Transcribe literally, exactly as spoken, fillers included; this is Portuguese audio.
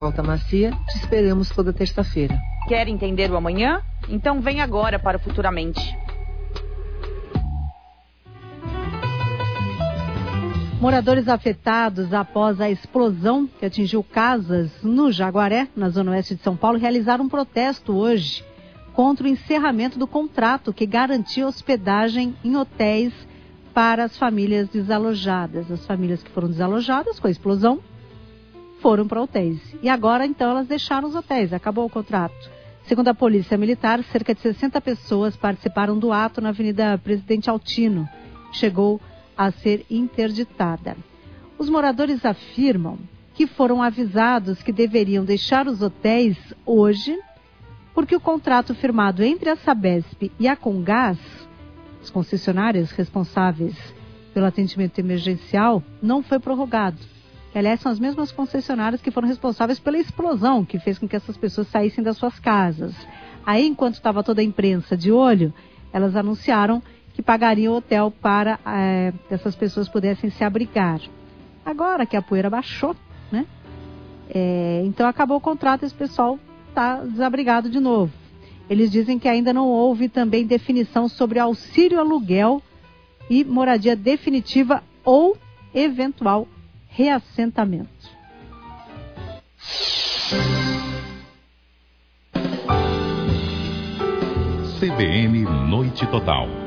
Pauta Macia, te esperamos toda terça-feira. Quer entender o amanhã? Então vem agora para o Futuramente. Moradores afetados após a explosão que atingiu casas no Jaguaré, na zona oeste de São Paulo, realizaram um protesto hoje contra o encerramento do contrato que garantia hospedagem em hotéis para as famílias desalojadas. As famílias que foram desalojadas com a explosão foram para hotéis. E agora, então, elas deixaram os hotéis, acabou o contrato. Segundo a Polícia Militar, cerca de sessenta pessoas participaram do ato na Avenida Presidente Altino. Chegou a ser interditada. Os moradores afirmam que foram avisados que deveriam deixar os hotéis hoje, porque o contrato firmado entre a Sabesp e a Comgás, as concessionárias responsáveis pelo atendimento emergencial, não foi prorrogado. Que, aliás, são as mesmas concessionárias que foram responsáveis pela explosão que fez com que essas pessoas saíssem das suas casas. Aí, enquanto estava toda a imprensa de olho, elas anunciaram que pagariam o hotel para é, que essas pessoas pudessem se abrigar. Agora que a poeira baixou, né? É, então acabou o contrato e esse pessoal está desabrigado de novo. Eles dizem que ainda não houve também definição sobre auxílio aluguel e moradia definitiva ou eventual reassentamento. C B N Noite Total.